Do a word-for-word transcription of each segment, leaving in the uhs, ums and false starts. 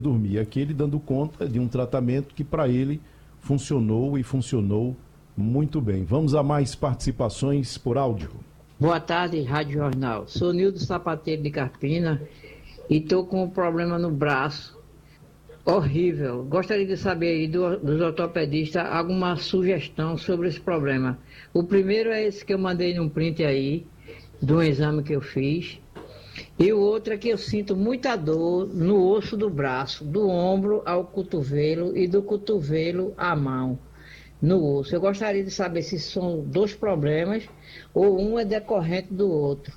dormir. Aqui ele dando conta de um tratamento que para ele funcionou e funcionou muito bem. Vamos a mais participações por áudio. Boa tarde, Rádio Jornal. Sou Nildo Sapateiro de Carpina e estou com um problema no braço horrível. Gostaria de saber aí do, dos ortopedistas alguma sugestão sobre esse problema. O primeiro é esse que eu mandei num print aí, de um exame que eu fiz. E o outro é que eu sinto muita dor no osso do braço, do ombro ao cotovelo e do cotovelo à mão, no osso. Eu gostaria de saber se são dois problemas ou um é decorrente do outro.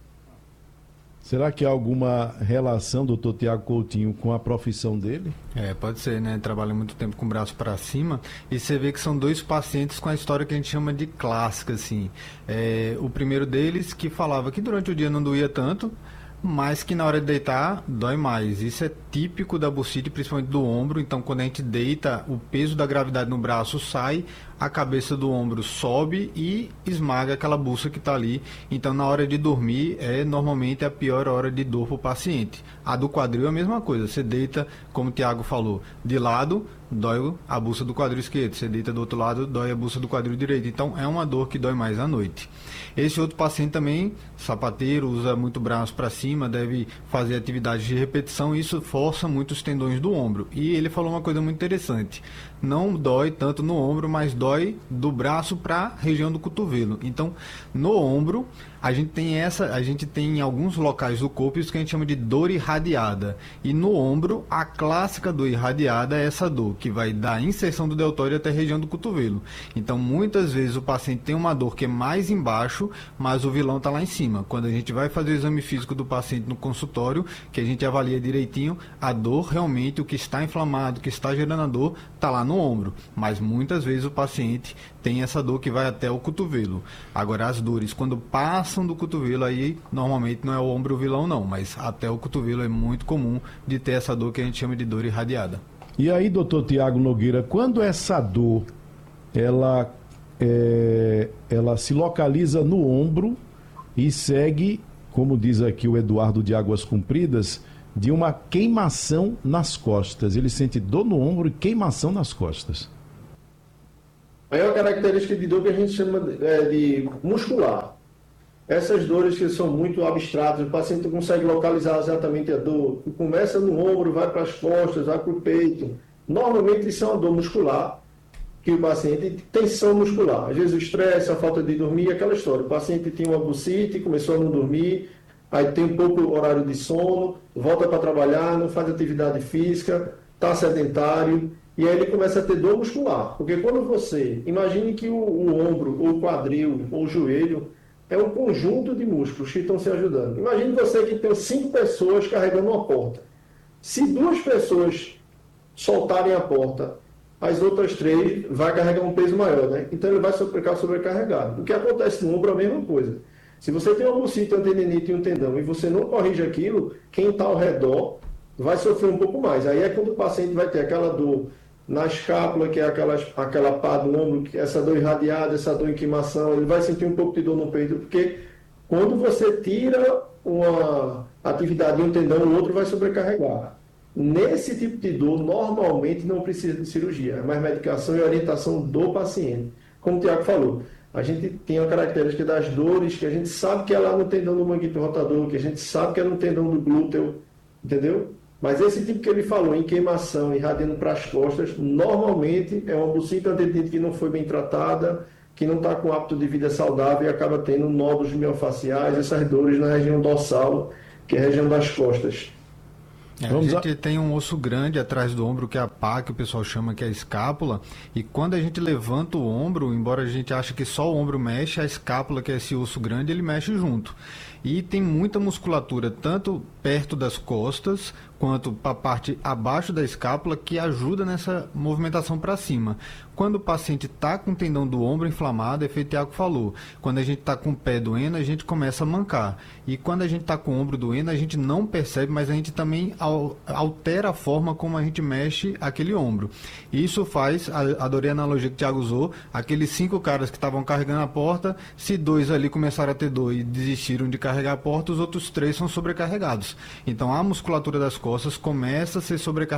Será que há alguma relação, doutor Tiago Coutinho, com a profissão dele? É, pode ser, né? Trabalha muito tempo com o braço para cima e você vê que são dois pacientes com a história que a gente chama de clássica, assim. É, o primeiro deles que falava que durante o dia não doía tanto, mas que na hora de deitar dói mais. Isso é típico da bursite, principalmente do ombro. Então, quando a gente deita, o peso da gravidade no braço sai, a cabeça do ombro sobe e esmaga aquela bursa que está ali. Então, na hora de dormir, é normalmente a pior hora de dor para o paciente. A do quadril é a mesma coisa. Você deita, como o Tiago falou, de lado, dói a bursa do quadril esquerdo. Você deita do outro lado, dói a bursa do quadril direito. Então, é uma dor que dói mais à noite. Esse outro paciente também, sapateiro, usa muito braço para cima, deve fazer atividades de repetição e isso força muito os tendões do ombro. E ele falou uma coisa muito interessante. Não dói tanto no ombro, mas dói do braço para a região do cotovelo. Então, no ombro, a gente tem essa, a gente tem em alguns locais do corpo isso que a gente chama de dor irradiada. E no ombro, a clássica dor irradiada é essa dor, que vai da inserção do deltóide até a região do cotovelo. Então, muitas vezes o paciente tem uma dor que é mais embaixo, mas o vilão está lá em cima. Quando a gente vai fazer o exame físico do paciente no consultório, que a gente avalia direitinho, a dor realmente, o que está inflamado, o que está gerando a dor, está lá no ombro. Mas muitas vezes o paciente tem essa dor que vai até o cotovelo. Agora, as dores, quando passam do cotovelo, aí normalmente não é o ombro o vilão não, mas até o cotovelo é muito comum de ter essa dor que a gente chama de dor irradiada. E aí, doutor Tiago Nogueira, quando essa dor, ela, é, ela se localiza no ombro e segue, como diz aqui o Eduardo de Águas Compridas, de uma queimação nas costas. Ele sente dor no ombro e queimação nas costas. Aí é uma característica de dor que a gente chama de, é, de muscular. Essas dores que são muito abstratas, o paciente não consegue localizar exatamente a dor. Começa no ombro, vai para as costas, vai para o peito. Normalmente isso é uma dor muscular, que o paciente tem tensão muscular. Às vezes o estresse, a falta de dormir, aquela história. O paciente tinha uma bursite, começou a não dormir, aí tem um pouco horário de sono, volta para trabalhar, não faz atividade física, está sedentário, e aí ele começa a ter dor muscular. Porque quando você, imagine que o, o ombro, ou o quadril, ou o joelho, é um conjunto de músculos que estão se ajudando. Imagine você que tem cinco pessoas carregando uma porta. Se duas pessoas soltarem a porta, as outras três vai carregar um peso maior, né? Então ele vai ficar sobrecarregado. O que acontece no ombro é a mesma coisa. Se você tem uma bursite, uma tendinite e um tendão e você não corrige aquilo, quem está ao redor vai sofrer um pouco mais. Aí é quando o paciente vai ter aquela dor na escápula, que é aquela, aquela pá do ombro, essa dor irradiada, essa dor em queimação, ele vai sentir um pouco de dor no peito, porque quando você tira uma atividade de um tendão, o outro vai sobrecarregar. Nesse tipo de dor, normalmente não precisa de cirurgia, é mais medicação e orientação do paciente. Como o Tiago falou, a gente tem a característica das dores, que a gente sabe que é lá no tendão do manguito rotador, que a gente sabe que é no tendão do glúteo, entendeu? Mas esse tipo que ele falou, em queimação, irradiando para as costas, normalmente é uma bursite tendinite que não foi bem tratada, que não está com hábito de vida saudável e acaba tendo nódulos miofaciais, essas dores na região dorsal, que é a região das costas. É, a gente a... tem um osso grande atrás do ombro, que é a pá, que o pessoal chama que é a escápula, e quando a gente levanta o ombro, embora a gente ache que só o ombro mexe, a escápula, que é esse osso grande, ele mexe junto. E tem muita musculatura, tanto perto das costas, quanto para a parte abaixo da escápula, que ajuda nessa movimentação para cima. Quando o paciente está com o tendão do ombro inflamado, é feito o Tiago falou, quando a gente está com o pé doendo, a gente começa a mancar. E quando a gente está com o ombro doendo, a gente não percebe, mas a gente também altera a forma como a gente mexe aquele ombro. E isso faz, adorei a analogia que o Tiago usou, aqueles cinco caras que estavam carregando a porta, se dois ali começaram a ter dor e desistiram de carregar a porta, os outros três são sobrecarregados. Então a musculatura das costas começa a ser sobrecarregada